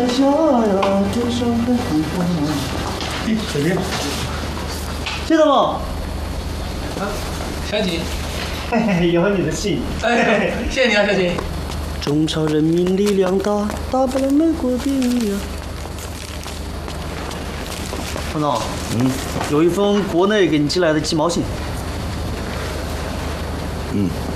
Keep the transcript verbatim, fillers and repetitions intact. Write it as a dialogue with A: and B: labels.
A: 家呀，天上的星光。咦，小军，记得吗？
B: 啊，小景，
A: 嘿嘿，有你的信。
B: 哎，谢谢你啊，小景。
A: 中朝人民力量大，打败了美国兵呀。彭总，嗯，有一封国内给你寄来的鸡毛信。
C: 嗯。